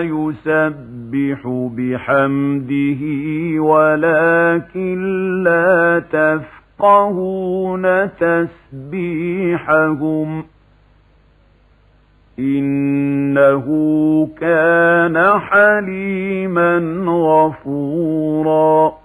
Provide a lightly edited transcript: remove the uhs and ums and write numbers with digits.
يسبح بحمده ولكن لا تفقهون تسبيحهم إنه كان حليما غفورا.